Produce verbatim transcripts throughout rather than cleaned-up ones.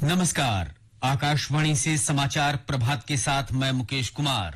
नमस्कार, आकाशवाणी से समाचार प्रभात के साथ मैं मुकेश कुमार।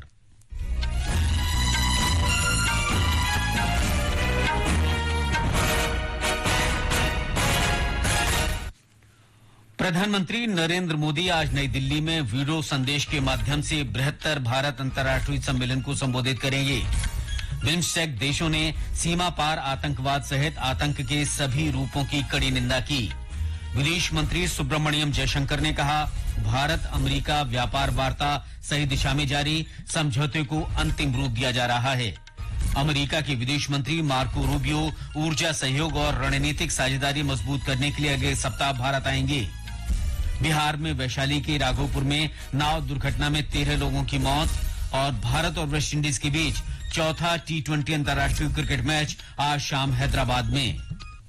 प्रधानमंत्री नरेंद्र मोदी आज नई दिल्ली में वीडियो संदेश के माध्यम से बृहत्तर भारत अंतर्राष्ट्रीय सम्मेलन को संबोधित करेंगे। बिम्स्टेक देशों ने सीमा पार आतंकवाद सहित आतंक के सभी रूपों की कड़ी निंदा की। विदेश मंत्री सुब्रमण्यम जयशंकर ने कहा, भारत अमेरिका व्यापार वार्ता सही दिशा में जारी, समझौते को अंतिम रूप दिया जा रहा है। अमेरिका के विदेश मंत्री मार्को रूबियो ऊर्जा सहयोग और रणनीतिक साझेदारी मजबूत करने के लिए अगले सप्ताह भारत आएंगे। बिहार में वैशाली के राघोपुर में नाव दुर्घटना में तेरह लोगों की मौत और भारत और वेस्टइंडीज के बीच चौथा टी ट्वेंटी अंतर्राष्ट्रीय क्रिकेट मैच आज शाम हैदराबाद में।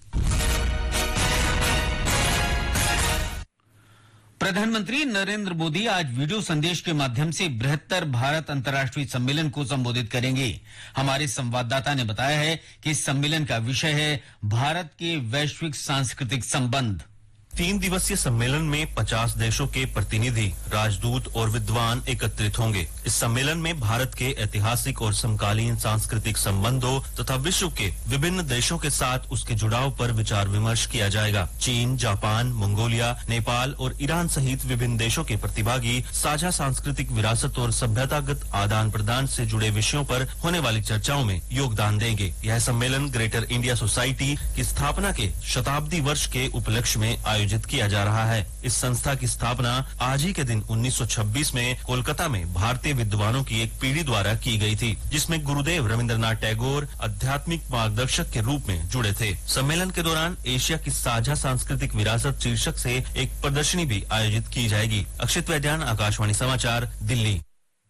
प्रधानमंत्री नरेंद्र मोदी आज वीडियो संदेश के माध्यम से बृहत्तर भारत अंतर्राष्ट्रीय सम्मेलन को संबोधित करेंगे। हमारे संवाददाता ने बताया है कि इस सम्मेलन का विषय है भारत के वैश्विक सांस्कृतिक संबंध। तीन दिवसीय सम्मेलन में पचास देशों के प्रतिनिधि, राजदूत और विद्वान एकत्रित होंगे। इस सम्मेलन में भारत के ऐतिहासिक और समकालीन सांस्कृतिक संबंधों तथा विश्व के विभिन्न देशों के साथ उसके जुड़ाव पर विचार विमर्श किया जाएगा। चीन, जापान, मंगोलिया, नेपाल और ईरान सहित विभिन्न देशों के प्रतिभागी साझा सांस्कृतिक विरासत और सभ्यतागत आदान प्रदान से जुड़े विषयों पर होने वाली चर्चाओं में योगदान देंगे। यह सम्मेलन ग्रेटर इंडिया सोसाइटी की स्थापना के शताब्दी वर्ष के उपलक्ष्य में आयोजित किया जा रहा है। इस संस्था की स्थापना आज ही के दिन उन्नीस सौ छब्बीस में कोलकाता में भारतीय विद्वानों की एक पीढ़ी द्वारा की गई थी, जिसमें गुरुदेव रविंद्रनाथ टैगोर आध्यात्मिक मार्गदर्शक के रूप में जुड़े थे। सम्मेलन के दौरान एशिया की साझा सांस्कृतिक विरासत शीर्षक से एक प्रदर्शनी भी आयोजित की जाएगी। अक्षित वैद्यान, आकाशवाणी समाचार, दिल्ली।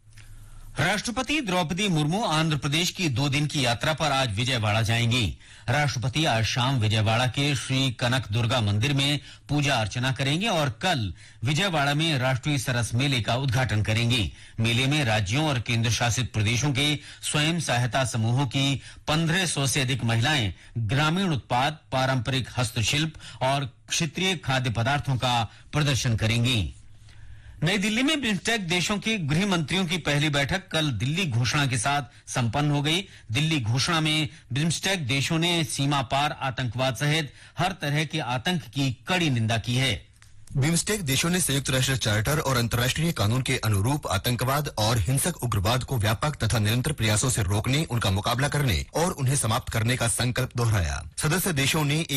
राष्ट्रपति द्रौपदी मुर्मू आंध्र प्रदेश की दो दिन की यात्रा पर आज विजयवाड़ा जाएंगी। राष्ट्रपति आज शाम विजयवाड़ा के श्री कनक दुर्गा मंदिर में पूजा अर्चना करेंगे और कल विजयवाड़ा में राष्ट्रीय सरस मेले का उद्घाटन करेंगी। मेले में राज्यों और केंद्र शासित प्रदेशों के स्वयं सहायता समूहों की पंद्रह सौ से अधिक महिलाएं ग्रामीण उत्पाद, पारंपरिक हस्तशिल्प और क्षेत्रीय खाद्य पदार्थों का प्रदर्शन करेंगी। नई दिल्ली में बिम्स्टेक देशों के गृह मंत्रियों की पहली बैठक कल दिल्ली घोषणा के साथ संपन्न हो गई। दिल्ली घोषणा में बिम्स्टेक देशों ने सीमा पार आतंकवाद सहित हर तरह के आतंक की कड़ी निंदा की है। बिम्स्टेक देशों ने संयुक्त राष्ट्र चार्टर और अंतर्राष्ट्रीय कानून के अनुरूप आतंकवाद और हिंसक उग्रवाद को व्यापक तथा निरंतर प्रयासों से रोकने, उनका मुकाबला करने और उन्हें समाप्त करने का संकल्प दोहराया। सदस्य देशों ने